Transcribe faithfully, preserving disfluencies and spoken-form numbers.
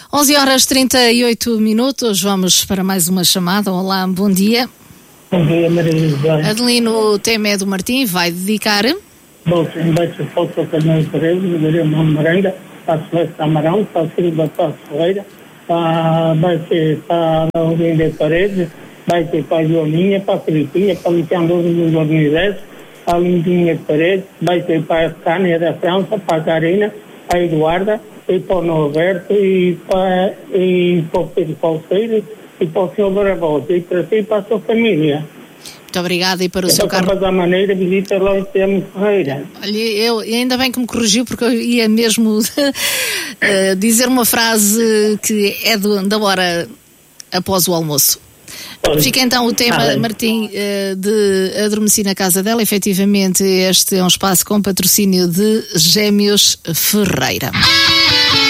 onze horas e trinta e oito minutos, vamos para mais uma chamada. Olá, bom dia. Bom dia, Maria José. Adelino, o tema é do Martim, vai dedicar. Bom, em baixo foto para o Caminhão de Paredes, Maria Mão Moreira, para a Celeste Amarão, para a Silva Paz Ferreira, para, vai ser para a Aurinha de Paredes, vai ser para a Joaninha, para a Filipinha, para a Luciano do Jornizés, para a Lindinha de Paredes, vai ser para a Cânia da França, para a Karina, para a Eduarda, e para o Norberto, e para, e para o Pedro Falseiro, e para o senhor Barbosa, e para si e para a sua família. Muito obrigada. E para o e seu carro. Da maneira, visita lá o Temo Ferreira. Olha, eu, ainda bem que me corrigiu, porque eu ia mesmo uh, dizer uma frase que é do, da hora após o almoço. Olha, fica então o tema, ah, Martim, uh, de adormecer na casa dela. Efetivamente, este é um espaço com patrocínio de Gêmeos Ferreira.